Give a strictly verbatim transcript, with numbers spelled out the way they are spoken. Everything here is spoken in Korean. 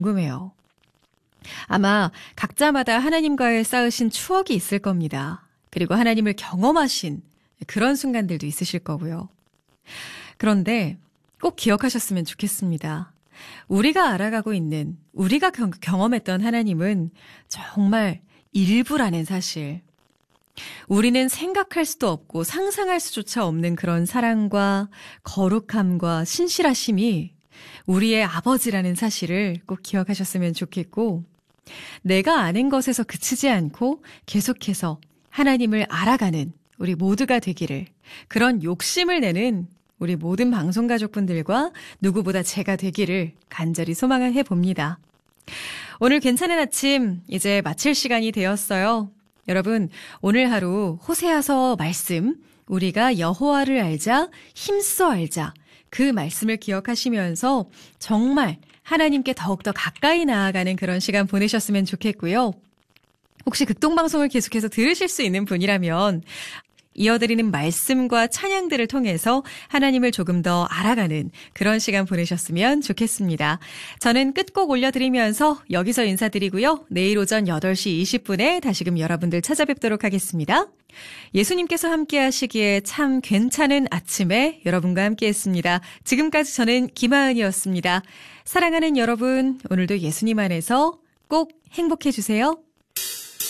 궁금해요. 아마 각자마다 하나님과의 쌓으신 추억이 있을 겁니다. 그리고 하나님을 경험하신 그런 순간들도 있으실 거고요. 그런데 꼭 기억하셨으면 좋겠습니다. 우리가 알아가고 있는, 우리가 경, 경험했던 하나님은 정말 일부라는 사실. 우리는 생각할 수도 없고 상상할 수조차 없는 그런 사랑과 거룩함과 신실하심이 우리의 아버지라는 사실을 꼭 기억하셨으면 좋겠고, 내가 아는 것에서 그치지 않고 계속해서 하나님을 알아가는 우리 모두가 되기를, 그런 욕심을 내는 우리 모든 방송 가족분들과 누구보다 제가 되기를 간절히 소망해 봅니다. 오늘 괜찮은 아침 이제 마칠 시간이 되었어요. 여러분, 오늘 하루 호세아서 말씀, 우리가 여호와를 알자, 힘써 알자, 그 말씀을 기억하시면서 정말 하나님께 더욱더 가까이 나아가는 그런 시간 보내셨으면 좋겠고요. 혹시 극동방송을 계속해서 들으실 수 있는 분이라면 이어드리는 말씀과 찬양들을 통해서 하나님을 조금 더 알아가는 그런 시간 보내셨으면 좋겠습니다. 저는 끝곡 올려드리면서 여기서 인사드리고요. 내일 오전 여덟 시 이십 분에 다시금 여러분들 찾아뵙도록 하겠습니다. 예수님께서 함께 하시기에 참 괜찮은 아침에 여러분과 함께 했습니다. 지금까지 저는 김하은이었습니다. 사랑하는 여러분, 오늘도 예수님 안에서 꼭 행복해 주세요.